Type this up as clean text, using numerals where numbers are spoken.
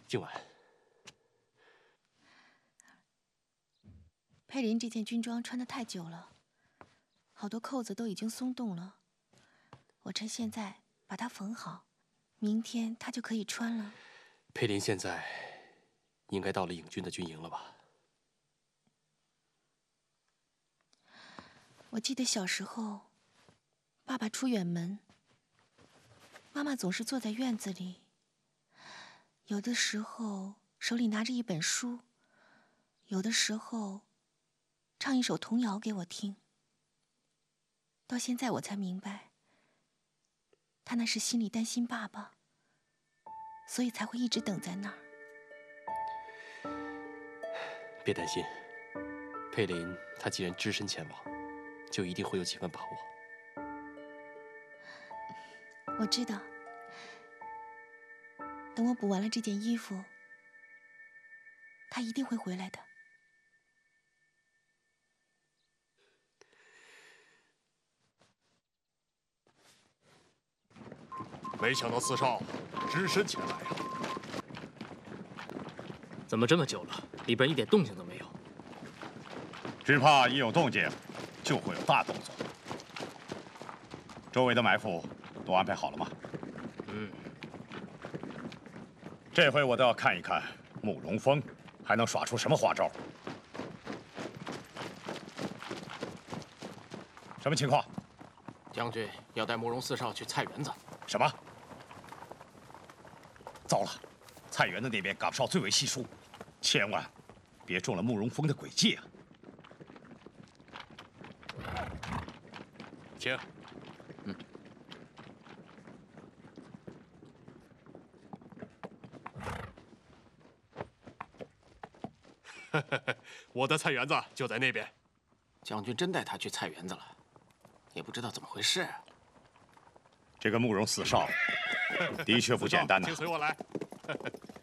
今晚， 佩林这件军装穿得太久了，好多扣子都已经松动了。我趁现在把它缝好，明天它就可以穿了。 佩林现在应该到了影军的军营了吧？ 我记得小时候，爸爸出远门，妈妈总是坐在院子里，有的时候手里拿着一本书，有的时候唱一首童谣给我听。到现在我才明白，他那是心里担心爸爸，所以才会一直等在那儿。 别担心，佩林他既然只身前往，就一定会有几分把握。 我知道，等我补完了这件衣服，他一定会回来的。 没想到四少只身前来啊！ 怎么这么久了，里边一点动静都没有？ 只怕一有动静，就会有大动作。周围的埋伏都安排好了吗？ 嗯。 这回我倒要看一看慕容峰还能耍出什么花招。什么情况？ 将军要带慕容四少去菜园子。 什么？糟了，菜园子那边岗哨最为稀疏，千万别中了慕容峰的诡计啊！ 请。我的菜园子就在那边。 将军真带他去菜园子了，也不知道怎么回事啊。 这个慕容四少的确不简单呐。 请随我来。